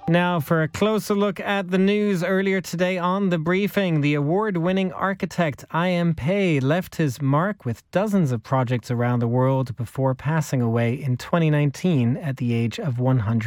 Now, for a closer look at the news earlier today on The Briefing, the award-winning architect I.M. Pei left his mark with dozens of projects around the world before passing away in 2019 at the age of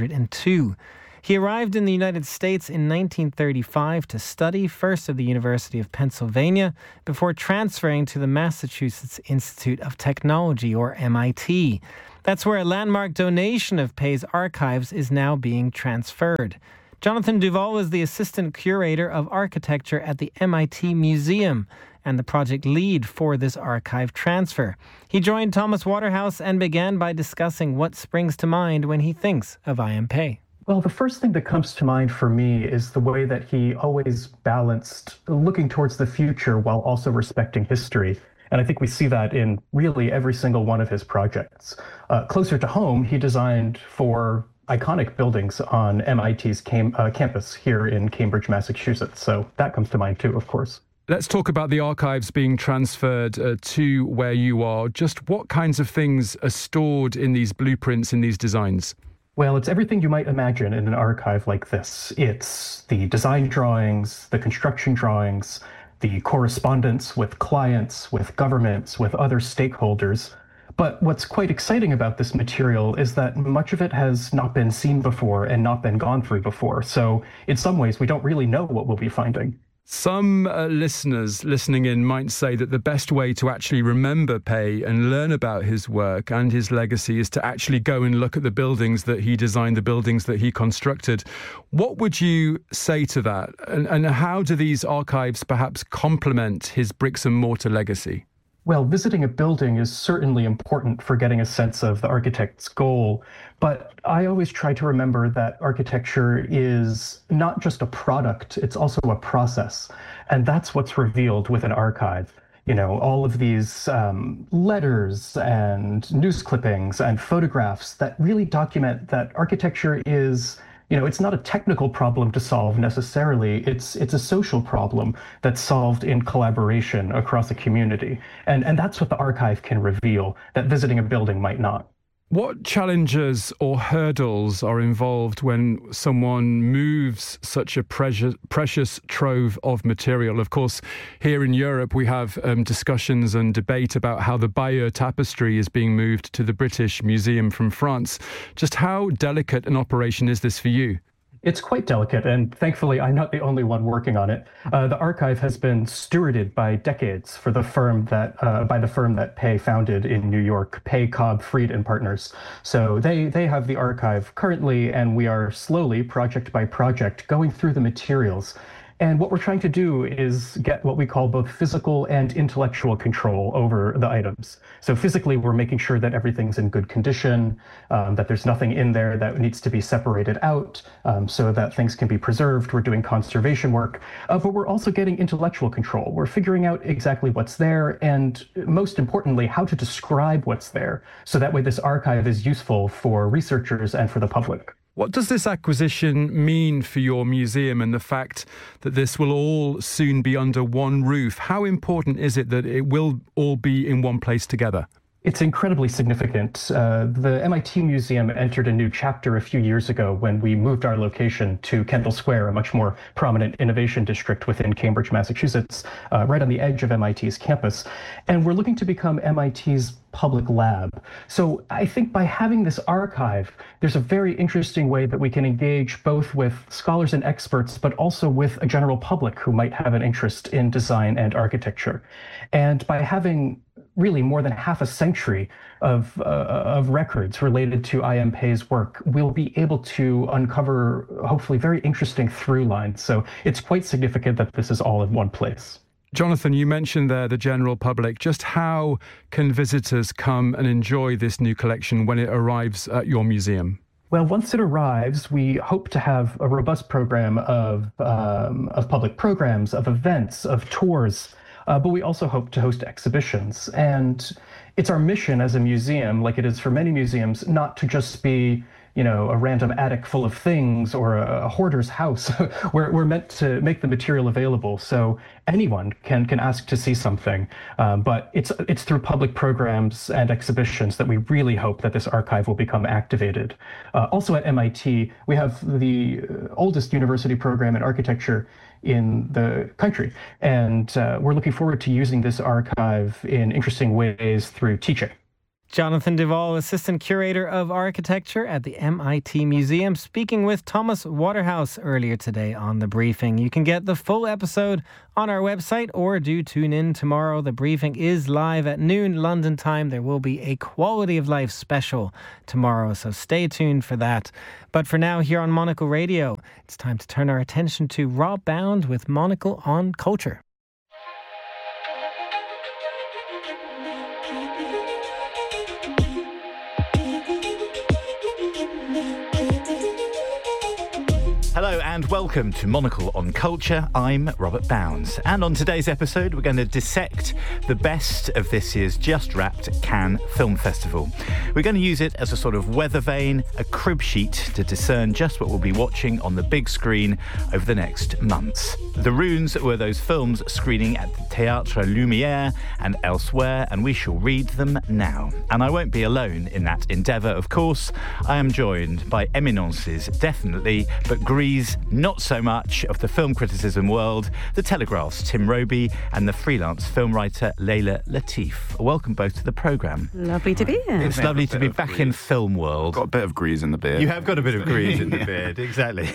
102. He arrived in the United States in 1935 to study, first at the University of Pennsylvania, before transferring to the Massachusetts Institute of Technology, or MIT. That's where a landmark donation of Pei's archives is now being transferred. Jonathan Duval is the assistant curator of architecture at the MIT Museum and the project lead for this archive transfer. He joined Thomas Waterhouse and began by discussing what springs to mind when he thinks of I.M. Pei. Well, the first thing that comes to mind for me is the way that he always balanced looking towards the future while also respecting history. And I think we see that in really every single one of his projects. Closer to home, he designed for iconic buildings on MIT's campus here in Cambridge, Massachusetts. So that comes to mind too, of course. Let's talk about the archives being transferred to where you are. Just what kinds of things are stored in these blueprints, in these designs? Well, it's everything you might imagine in an archive like this. It's the design drawings, the construction drawings, the correspondence with clients, with governments, with other stakeholders. But what's quite exciting about this material is that much of it has not been seen before and not been gone through before. So in some ways, we don't really know what we'll be finding. Some listeners listening in might say that the best way to actually remember Pei and learn about his work and his legacy is to actually go and look at the buildings that he designed, the buildings that he constructed. What would you say to that? And how do these archives perhaps complement his bricks and mortar legacy? Well, visiting a building is certainly important for getting a sense of the architect's goal, but I always try to remember that architecture is not just a product, it's also a process. And that's what's revealed with an archive. You know, all of these letters and news clippings and photographs that really document that architecture is, it's not a technical problem to solve necessarily. It's a social problem that's solved in collaboration across a community. And that's what the archive can reveal that visiting a building might not. What challenges or hurdles are involved when someone moves such a precious trove of material? Of course, here in Europe, we have discussions and debate about how the Bayeux tapestry is being moved to the British Museum from France. Just how delicate an operation is this for you? It's quite delicate, and thankfully I'm not the only one working on it. The archive has been stewarded by decades for the firm by the firm that Pei founded in New York, Pei, Cobb, Fried and Partners. So they have the archive currently, and we are slowly, project by project, going through the materials. And what we're trying to do is get what we call both physical and intellectual control over the items. So physically, we're making sure that everything's in good condition, that there's nothing in there that needs to be separated out so that things can be preserved. We're doing conservation work, but we're also getting intellectual control. We're figuring out exactly what's there and, most importantly, how to describe what's there. So that way this archive is useful for researchers and for the public. What does this acquisition mean for your museum and the fact that this will all soon be under one roof? How important is it that it will all be in one place together? It's incredibly significant. The MIT Museum entered a new chapter a few years ago when we moved our location to Kendall Square, a much more prominent innovation district within Cambridge, Massachusetts, right on the edge of MIT's campus. And we're looking to become MIT's public lab. So I think by having this archive, there's a very interesting way that we can engage both with scholars and experts, but also with a general public who might have an interest in design and architecture. And by having really more than half a century of records related to I.M. Pei's work, we'll be able to uncover hopefully very interesting through lines. So it's quite significant that this is all in one place. Jonathan, you mentioned there the general public. Just how can visitors come and enjoy this new collection when it arrives at your museum? Well, once it arrives, we hope to have a robust program of public programs, of events, of tours, but we also hope to host exhibitions. And it's our mission as a museum, like it is for many museums, not to just be a random attic full of things or a hoarder's house. We're meant to make the material available so anyone can ask to see something. But it's through public programs and exhibitions that we really hope that this archive will become activated. Also at MIT, we have the oldest university program in architecture in the country. And we're looking forward to using this archive in interesting ways through teaching. Jonathan Duvall, Assistant Curator of Architecture at the MIT Museum, speaking with Thomas Waterhouse earlier today on The Briefing. You can get the full episode on our website or do tune in tomorrow. The Briefing is live at noon London time. There will be a Quality of Life special tomorrow, so stay tuned for that. But for now, here on Monocle Radio, it's time to turn our attention to Rob Bound with Monocle on Culture. Hello and welcome to Monocle on Culture. I'm Robert Bounds. And on today's episode, we're going to dissect the best of this year's just-wrapped Cannes Film Festival. We're going to use it as a sort of weather vane, a crib sheet to discern just what we'll be watching on the big screen over the next months. The Runes were those films screening at the Théâtre Lumière and elsewhere, and we shall read them now. And I won't be alone in that endeavour, of course. I am joined by eminences, definitely, but Grease not so much, of the film criticism world, The Telegraph's Tim Roby and the freelance film writer Layla Latif. Welcome both to the programme. Lovely to be here. It's lovely to be back in film world. Got a bit of Grease in the beard. You have got a bit of Grease in the beard, exactly.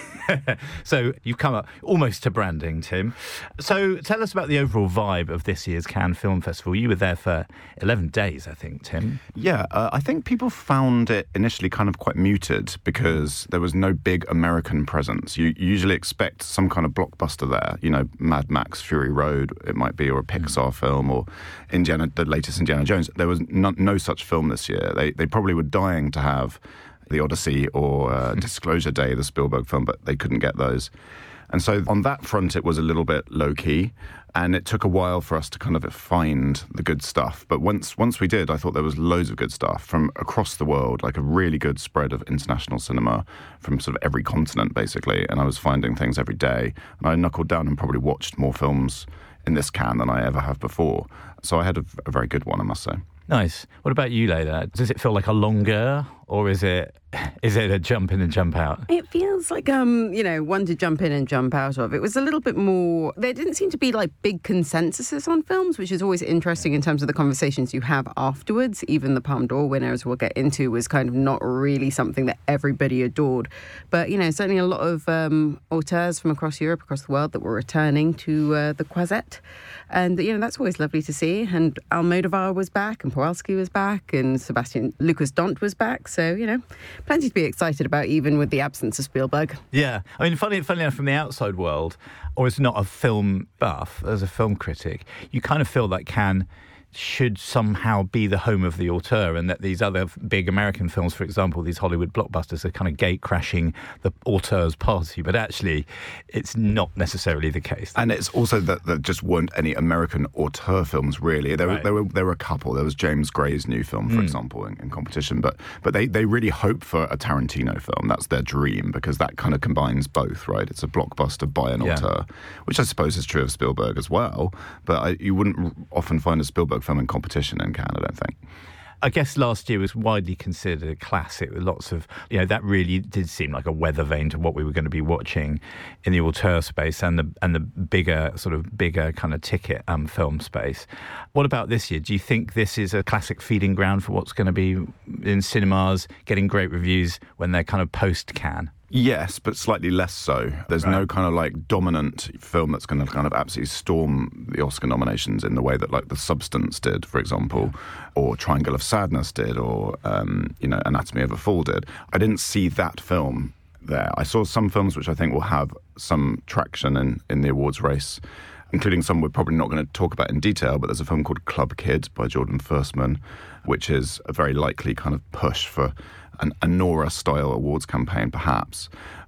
So you've come up almost to branding, Tim. So tell us about the overall vibe of this year's Cannes Film Festival. You were there for 11 days, I think, Tim. Yeah, I think people found it initially kind of quite muted because there was no big American presence. You usually expect some kind of blockbuster there, Mad Max, Fury Road, it might be, or a Pixar film, or the latest Indiana Jones. There was no such film this year. They probably were dying to have The Odyssey or Disclosure Day, the Spielberg film, but they couldn't get those. And so on that front, it was a little bit low-key, and it took a while for us to kind of find the good stuff. But once we did, I thought there was loads of good stuff from across the world, like a really good spread of international cinema from sort of every continent, basically. And I was finding things every day. And I knuckled down and probably watched more films in this Cannes than I ever have before. So I had a very good one, I must say. Nice. What about you, Layla? Does it feel like a longueur, or is it a jump in and jump out? It feels like, one to jump in and jump out of. It was a little bit more... There didn't seem to be, big consensuses on films, which is always interesting in terms of the conversations you have afterwards. Even the Palme d'Or winners we'll get into was kind of not really something that everybody adored. But, certainly a lot of auteurs from across Europe, across the world, that were returning to the Croisette. And, that's always lovely to see. And Almodovar was back, and Kowalski was back, and Lucas Dont was back. So, plenty to be excited about, even with the absence of Spielberg. Yeah. I mean, funny enough, from the outside world, or as not a film buff, as a film critic, you kind of feel like Cannes should somehow be the home of the auteur, and that these other big American films, for example, these Hollywood blockbusters, are kind of gate-crashing the auteur's party. But actually, it's not necessarily the case. And it's also that there just weren't any American auteur films, really. There were a couple. There was James Gray's new film, for example, in competition. But they really hope for a Tarantino film. That's their dream, because that kind of combines both, right? It's a blockbuster by an auteur, which I suppose is true of Spielberg as well. But you wouldn't often find a Spielberg film in competition in Canada, I don't think. I guess last year was widely considered a classic with lots of, that really did seem like a weather vane to what we were going to be watching in the auteur space and the bigger kind of ticket film space. What about this year? Do you think this is a classic feeding ground for what's going to be in cinemas, getting great reviews when they're kind of post-Cannes? Yes, but slightly less so. There's no kind of dominant film that's going to kind of absolutely storm the Oscar nominations in the way that The Substance did, for example, or Triangle of Sadness did, or Anatomy of a Fall did. I didn't see that film there. I saw some films which I think will have some traction in the awards race, including some we're probably not going to talk about in detail, but there's a film called Club Kid by Jordan Firstman, which is a very likely kind of push for a Nora-style awards campaign, perhaps.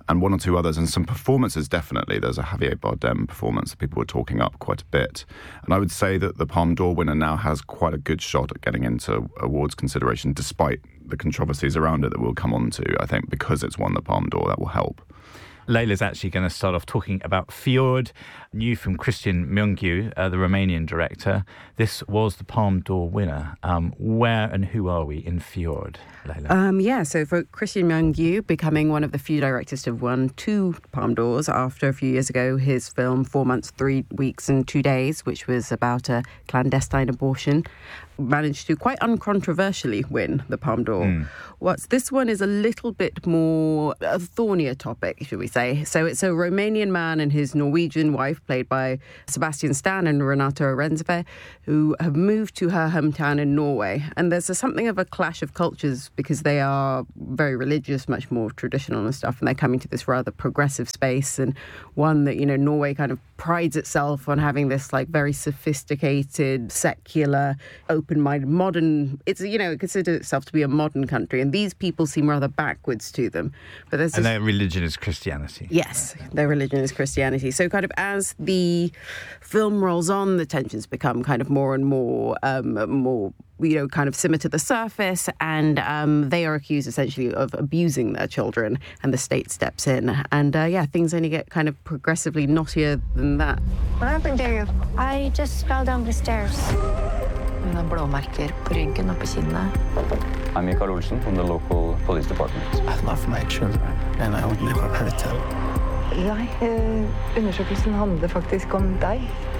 and one or two others, and some performances definitely. There's a Javier Bardem performance that people were talking up quite a bit. And I would say that the Palme d'Or winner now has quite a good shot at getting into awards consideration, despite the controversies around it that we'll come on to. I think because it's won the Palme d'Or, that will help. Layla's actually going to start off talking about Fjord, new from Cristian Mungiu, the Romanian director. This was the Palme d'Or winner. Where and who are we in Fjord, Layla? So for Cristian Mungiu, becoming one of the few directors to have won 2 Palme d'Ors after a few years ago, his film 4 months, 3 weeks and 2 days, which was about a clandestine abortion, managed to quite uncontroversially win the Palme d'Or. This one is a little bit more a thornier topic, should we say. So it's a Romanian man and his Norwegian wife, played by Sebastian Stan and Renata Renzve, who have moved to her hometown in Norway. And there's something of a clash of cultures because they are very religious, much more traditional and stuff, and they're coming to this rather progressive space, and one that, Norway kind of prides itself on having this like very sophisticated, secular, open-minded, modern. It considers itself to be a modern country, and these people seem rather backwards to them. But and their religion is Christianity. Yes, their religion is Christianity. So kind of as the film rolls on, the tensions become kind of more and more kind of simmer to the surface, and they are accused essentially of abusing their children, and the state steps in. And things only get kind of progressively knottier than that. What happened to you? I just fell down the stairs. Hun har blåmerker på ryggen og på kinnet. I'm Mikael Olsen from the local police department. I love my children, and I would never hurt them. Nei, undersøkelsen handler faktisk om deg.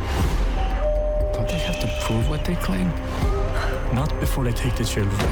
Don't they have to prove what they claim? Not before they take the children.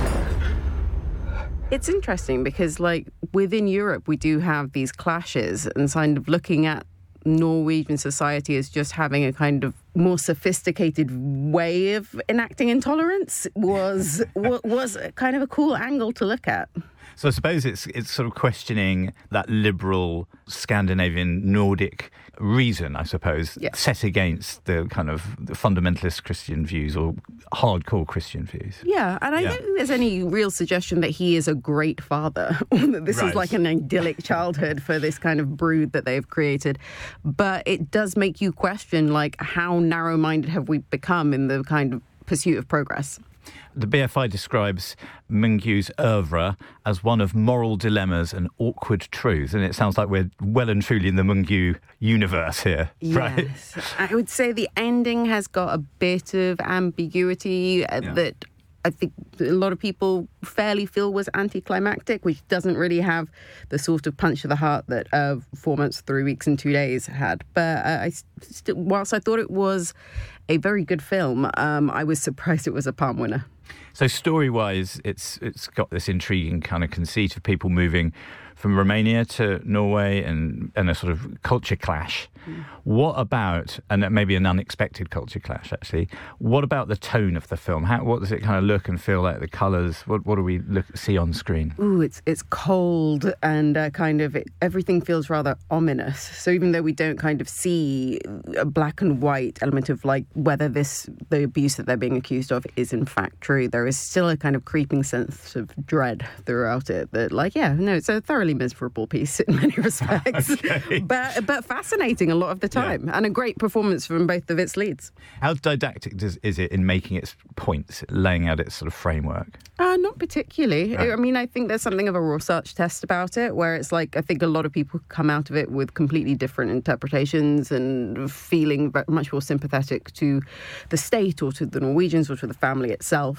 It's interesting because, within Europe, we do have these clashes, and kind of looking at Norwegian society as just having a kind of more sophisticated way of enacting intolerance was kind of a cool angle to look at. So I suppose it's sort of questioning that liberal Scandinavian Nordic reason, I suppose, set against the kind of fundamentalist Christian views or hardcore Christian views. Yeah, and I don't think there's any real suggestion that he is a great father, or that this is like an idyllic childhood for this kind of brood that they've created. But it does make you question, how narrow-minded have we become in the kind of pursuit of progress? The BFI describes Mungiu's oeuvre as one of moral dilemmas and awkward truths, and it sounds like we're well and truly in the Mungiu universe here, right? Yes. I would say the ending has got a bit of ambiguity that I think a lot of people fairly feel was anticlimactic, which doesn't really have the sort of punch to the heart that 4 months, 3 weeks and 2 days had. But whilst I thought it was a very good film, I was surprised it was a Palme winner. So story-wise, it's got this intriguing kind of conceit of people moving from Romania to Norway and a sort of culture clash. What about, and maybe an unexpected culture clash actually, what about the tone of the film? What does it kind of look and feel like, the colours? What do we see on screen? Ooh, it's cold and everything feels rather ominous. So even though we don't kind of see a black and white element of whether the abuse that they're being accused of is in fact true, there is still a kind of creeping sense of dread throughout it that it's a thoroughly miserable piece in many respects. Okay. But fascinating a lot of the time, and a great performance from both of its leads. How didactic is it in making its points, laying out its sort of framework? Not particularly. Right. I mean, I think there's something of a research test about it, where it's I think a lot of people come out of it with completely different interpretations and feeling very much more sympathetic to the state or to the Norwegians or to the family itself.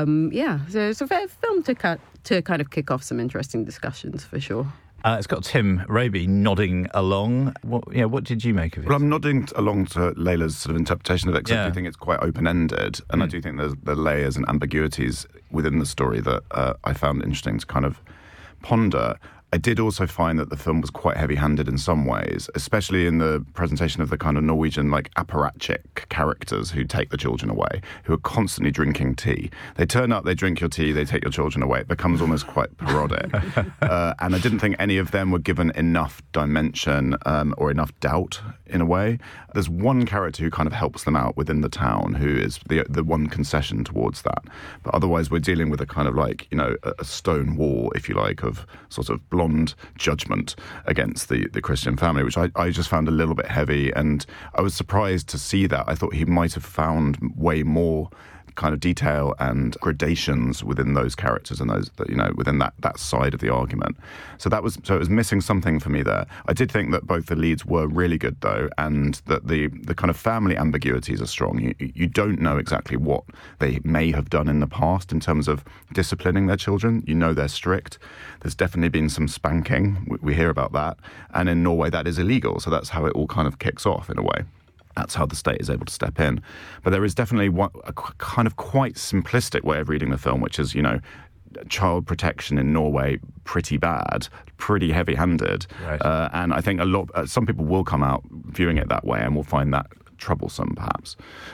So it's a fair film to kind of kick off some interesting discussions for sure. It's got Tim Robey nodding along. What did you make of it? Well, I'm nodding along to Layla's sort of interpretation of it, because I do think it's quite open-ended, and I do think there's the layers and ambiguities within the story that I found interesting to kind of ponder. I did also find that the film was quite heavy-handed in some ways, especially in the presentation of the kind of Norwegian, apparatchik characters who take the children away, who are constantly drinking tea. They turn up, they drink your tea, they take your children away. It becomes almost quite parodic. And I didn't think any of them were given enough dimension or enough doubt, in a way. There's one character who kind of helps them out within the town, who is the one concession towards that. But otherwise, we're dealing with a kind of a stone wall, if you like, of sort of blonde judgment against the Christian family, which I just found a little bit heavy, and I was surprised to see that. I thought he might have found way more kind of detail and gradations within those characters and those, within that side of the argument. So it was missing something for me there. I did think that both the leads were really good though, and that the kind of family ambiguities are strong. You don't know exactly what they may have done in the past in terms of disciplining their children. You know they're strict. There's definitely been some spanking. We hear about that. And in Norway that is illegal. So that's how it all kind of kicks off in a way. That's how the state is able to step in. But there is definitely a kind of quite simplistic way of reading the film, which is, child protection in Norway, pretty bad, pretty heavy-handed. Right. And I think some people will come out viewing it that way and will find that troublesome, perhaps.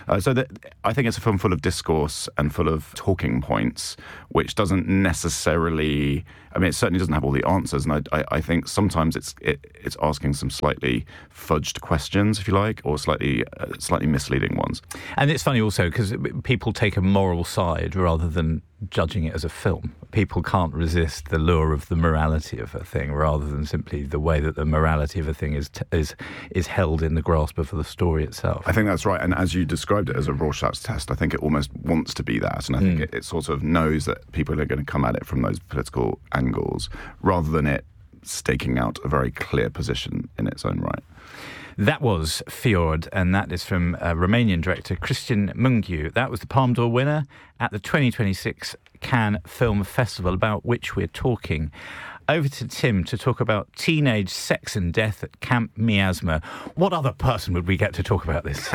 I think it's a film full of discourse and full of talking points, which doesn't necessarily... it certainly doesn't have all the answers, and I think sometimes it's asking some slightly fudged questions, if you like, or slightly misleading ones. And it's funny also because people take a moral side rather than judging it as a film. People can't resist the lure of the morality of a thing rather than simply the way that the morality of a thing is held in the grasp of the story itself. I think that's right, and as you described it as a Rorschach's test, I think it almost wants to be that, and I think it sort of knows that people are going to come at it from those political angles rather than it staking out a very clear position in its own right. That was Fjord, and that is from Romanian director Cristian Mungiu. That was the Palme d'Or winner at the 2026 Cannes Film Festival, about which we're talking. Over to Tim to talk about teenage sex and death at Camp Miasma. What other person would we get to talk about this?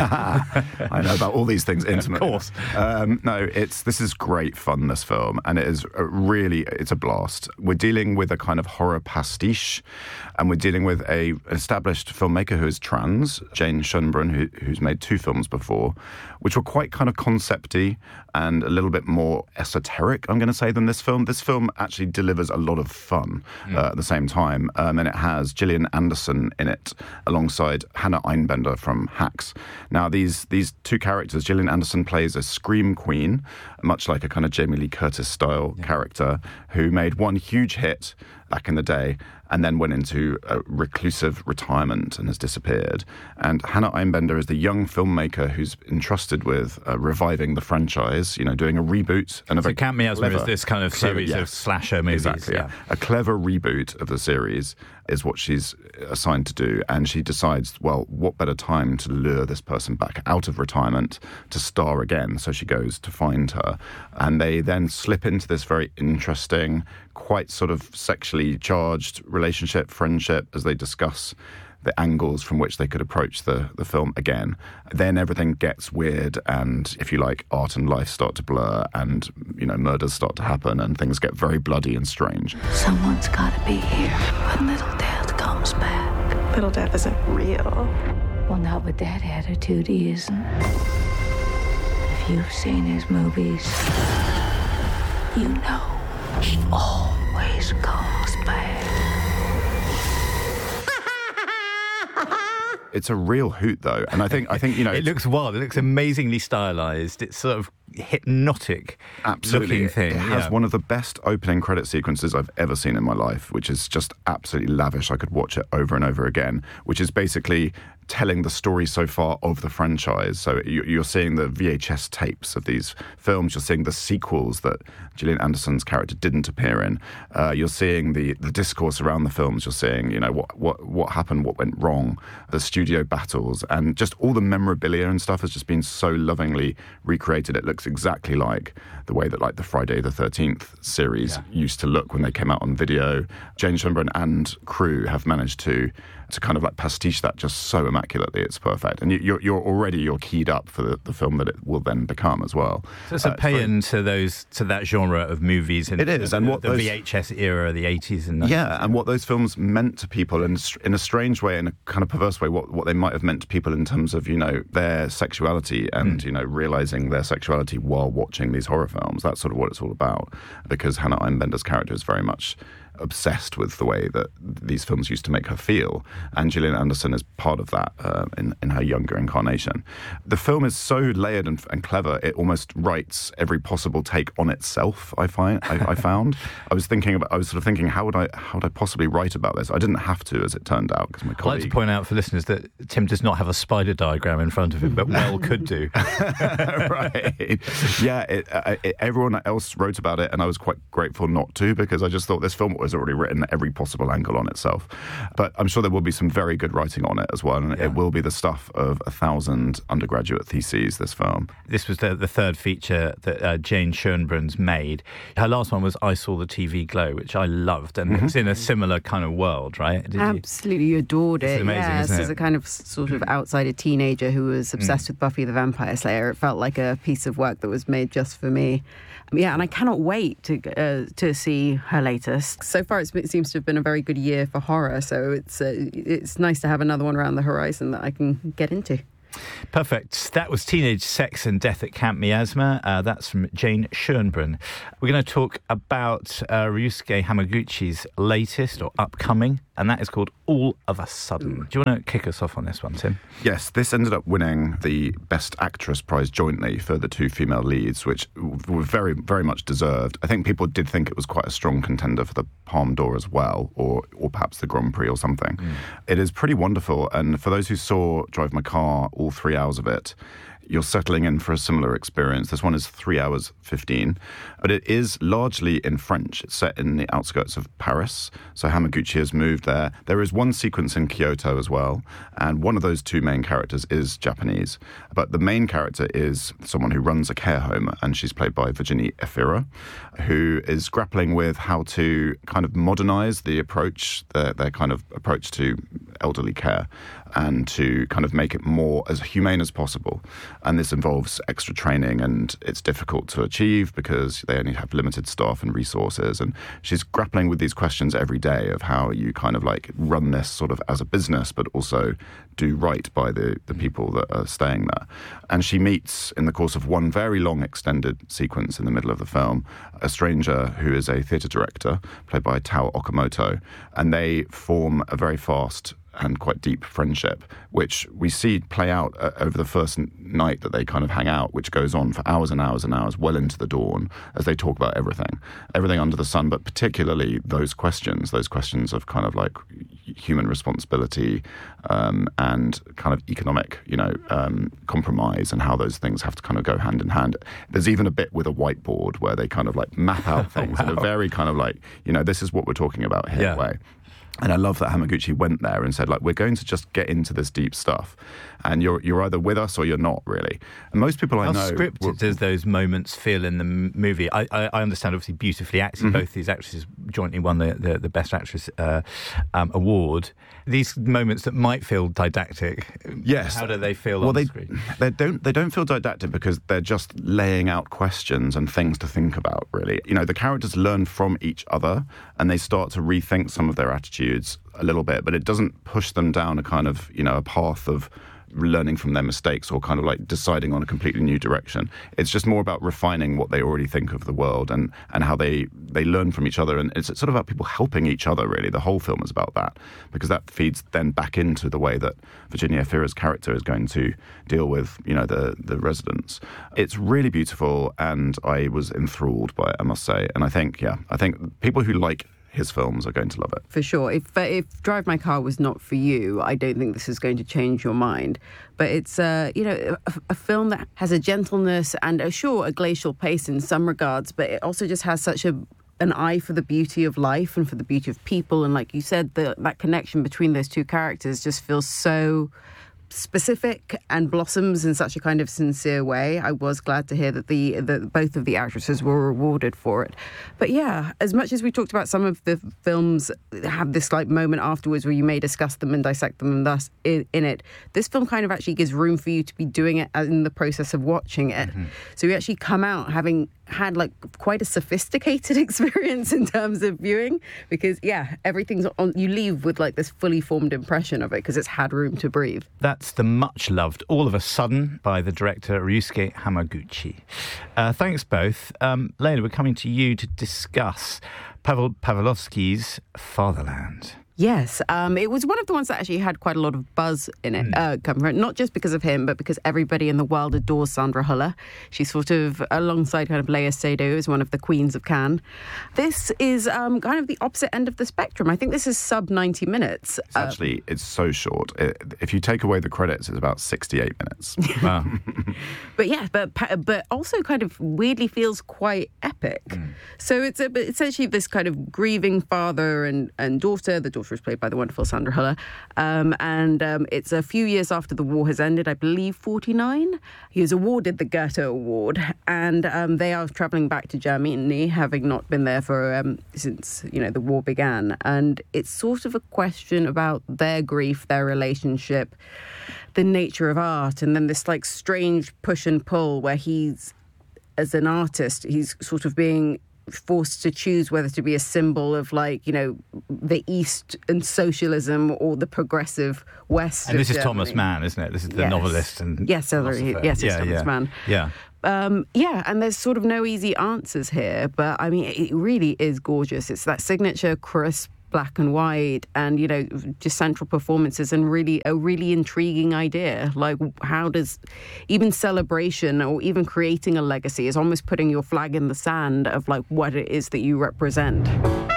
I know about all these things intimately. Of course. This is great fun, this film, and it is it's a blast. We're dealing with a kind of horror pastiche, and we're dealing with an established filmmaker who is trans, Jane Schönbrunn, who's made 2 films before, which were quite kind of concept-y and a little bit more esoteric, I'm going to say, than this film. This film actually delivers a lot of fun at the same time, and it has Gillian Anderson in it alongside Hannah Einbender from Hacks. Now, these 2 characters, Gillian Anderson plays a scream queen, much like a kind of Jamie Lee Curtis style character, who made one huge hit back in the day and then went into a reclusive retirement and has disappeared. And Hannah Einbender is the young filmmaker who's entrusted with reviving the franchise, doing a reboot. And so Camp Miasma is this kind of series of slasher movies. Exactly, yeah. A clever reboot of the series is what she's assigned to do. And she decides, well, what better time to lure this person back out of retirement to star again? So she goes to find her. And they then slip into this very interesting, quite sort of sexually charged relationship, friendship, as they discuss the angles from which they could approach the film again. Then everything gets weird and, if you like, art and life start to blur and, murders start to happen and things get very bloody and strange. Someone's got to be here when Little Death comes back. Little Death isn't real. Well, not with that attitude, he isn't. If you've seen his movies, you know he always comes back. It's a real hoot, though, and I think it looks wild. It looks amazingly stylized. It's sort of hypnotic looking thing. It has one of the best opening credit sequences I've ever seen in my life, which is just absolutely lavish. I could watch it over and over again, which is basically telling the story so far of the franchise. So you're seeing the VHS tapes of these films. You're seeing the sequels that Gillian Anderson's character didn't appear in. You're seeing the discourse around the films. You're seeing, what happened, what went wrong, the studio battles, and just all the memorabilia and stuff has just been so lovingly recreated. It looks exactly like the way that like the Friday the 13th series used to look when they came out on video. Jane Schönbrunn and crew have managed to kind of like pastiche that just so immaculately. It's perfect, and you're keyed up for the film that it will then become as well. So it's a pay-in to that genre of movies. It is, and what the VHS era, the 80s and 90s. And what those films meant to people, and in a strange way, in a kind of perverse way, what they might have meant to people in terms of their sexuality and realizing their sexuality while watching these horror films. That's sort of what it's all about, because Hannah Einbender's character is very much obsessed with the way that these films used to make her feel. And Gillian Anderson is part of that in her younger incarnation. The film is so layered and clever, it almost writes every possible take on itself, I found. I was sort of thinking, how would I possibly write about this? I didn't have to, as it turned out, because my colleague... I'd like to point out for listeners that Tim does not have a spider diagram in front of him, but well could do. Right. Yeah, everyone else wrote about it, and I was quite grateful not to, because I just thought this film was already written every possible angle on itself. But I'm sure there will be some very good writing on it as well, and it will be the stuff of 1,000 undergraduate theses, this film. This was the third feature that Jane Schoenbrun's made. Her last one was I Saw the TV Glow, which I loved, and it's in a similar kind of world, right? Absolutely adored it. It's amazing, isn't it? As a kind of sort of outsider teenager who was obsessed with Buffy the Vampire Slayer, it felt like a piece of work that was made just for me. Yeah, and I cannot wait to see her latest. So far, it seems to have been a very good year for horror, so it's nice to have another one around the horizon that I can get into. Perfect. That was Teenage Sex and Death at Camp Miasma. That's from Jane Schoenbrun. We're going to talk about Ryusuke Hamaguchi's latest or upcoming, and that is called All of a Sudden. Do you want to kick us off on this one, Tim? Yes, this ended up winning the Best Actress prize jointly for the two female leads, which were very, very much deserved. I think people did think it was quite a strong contender for the Palme d'Or as well, or perhaps the Grand Prix or something. It is pretty wonderful, and for those who saw Drive My Car, all 3 hours of it, you're settling in for a similar experience. This one is 3 hours 15, but it is largely in French. It's set in the outskirts of Paris, so Hamaguchi has moved there. There is one sequence in Kyoto as well, and one of those two main characters is Japanese. But the main character is someone who runs a care home, and she's played by Virginie Efira, who is grappling with how to kind of modernize the approach, their kind of approach to elderly care, and to kind of make it more as humane as possible. And this involves extra training, and it's difficult to achieve because they only have limited staff and resources. And she's grappling with these questions every day of how you kind of like run this sort of as a business, but also do right by the people that are staying there. And she meets, in the course of one very long extended sequence in the middle of the film, a stranger who is a theatre director, played by Tao Okamoto, and they form a very fast and quite deep friendship, which we see play out over the first night that they kind of hang out, which goes on for hours and hours and hours, well into the dawn, as they talk about everything under the sun, but particularly those questions of kind of like human responsibility and kind of economic, compromise, and how those things have to kind of go hand in hand. There's even a bit with a whiteboard where they kind of like map out things in a very kind of like, this is what we're talking about here way. And I love that Hamaguchi went there and said, like, we're going to just get into this deep stuff, and you're either with us or you're not, really. And most people I know... How scripted does those moments feel in the movie? I understand, obviously, beautifully acted. Both these actresses jointly won the Best Actress award. These moments that might feel didactic, yes. How do they feel on the screen? They don't feel didactic because they're just laying out questions and things to think about, really. The characters learn from each other, and they start to rethink some of their attitudes a little bit, but it doesn't push them down a kind of, a path of learning from their mistakes or kind of like deciding on a completely new direction. It's just more about refining what they already think of the world and how they learn from each other. And it's sort of about people helping each other, really. The whole film is about that, because that feeds then back into the way that Virginie Efira's character is going to deal with, the residents. It's really beautiful, and I was enthralled by it, I must say. And I think people who like his films are going to love it. For sure. If Drive My Car was not for you, I don't think this is going to change your mind. But it's, a film that has a gentleness and a glacial pace in some regards, but it also just has such an eye for the beauty of life and for the beauty of people. And like you said, that connection between those two characters just feels so specific and blossoms in such a kind of sincere way. I was glad to hear that both of the actresses were rewarded for it. But yeah, as much as we talked about some of the films have this like moment afterwards where you may discuss them and dissect them, and thus in it, this film kind of actually gives room for you to be doing it in the process of watching it. So you actually come out having had like quite a sophisticated experience in terms of viewing, because everything's on. You leave with like this fully formed impression of it because it's had room to breathe. That's the much loved All of a Sudden by the director Ryusuke Hamaguchi. Thanks both. Layla, we're coming to you to discuss Pavel Pawlikowski's Fatherland. Yes, it was one of the ones that actually had quite a lot of buzz in it, not just because of him, but because everybody in the world adores Sandra Hüller. She's sort of alongside kind of Léa Seydoux as one of the queens of Cannes. This is kind of the opposite end of the spectrum. I think this is sub 90 minutes. It's so short. If you take away the credits, it's about 68 minutes. Wow. but also kind of weirdly feels quite epic. So it's essentially this kind of grieving father and daughter. The daughter is played by the wonderful Sandra Hüller. And it's a few years after the war has ended, I believe 49. He was awarded the Goethe Award, and they are travelling back to Germany, having not been there for since the war began. And it's sort of a question about their grief, their relationship, the nature of art, and then this like strange push and pull where he's, as an artist, he's sort of being forced to choose whether to be a symbol of the East and socialism or the progressive West. And this is Thomas Mann, isn't it? This is the novelist and it's Thomas Mann. Yeah. And there's sort of no easy answers here, but I mean, it really is gorgeous. It's that signature crisp black and white, and just central performances, and a really intriguing idea. Like, how does even celebration or even creating a legacy is almost putting your flag in the sand of like what it is that you represent.